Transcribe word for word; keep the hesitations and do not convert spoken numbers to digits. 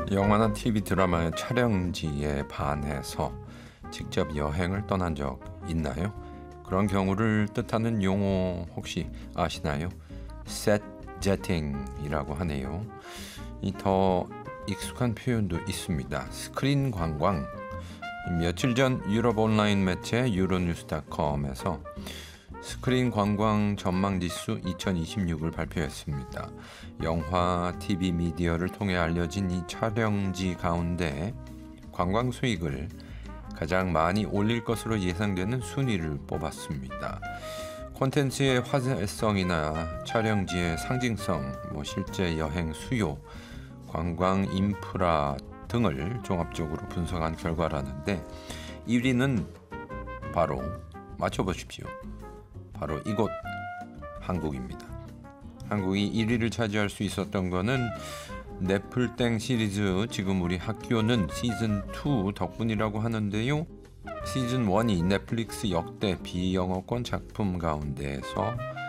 영화나 티비 드라마의 촬영지에 반해서 직접 여행을 떠난 적 있나요? 그런 경우를 뜻하는 용어 혹시 아시나요? 셋 제팅이라고 하네요. 이 더 익숙한 표현도 있습니다. 스크린 관광. 며칠 전 유럽 온라인 매체 유로뉴스닷컴에서 스크린 관광 전망지수 이천이십육을 발표했습니다. 영화, 티비 미디어를 통해 알려진 이 촬영지 가운데 관광 수익을 가장 많이 올릴 것으로 예상되는 순위를 뽑았습니다. 콘텐츠의 화제성이나 촬영지의 상징성, 뭐 실제 여행 수요, 관광 인프라 등을 종합적으로 분석한 결과라는데 일 위는 바로 맞춰보십시오. 바로 이곳 한국입니다. 한국이 일 위를 차지할 수 있었던 거는 넷플땡 시리즈 지금 우리 학교는 시즌 투 덕분이라고 하는데요. 시즌 원이 넷플릭스 역대 비영어권 작품 가운데에서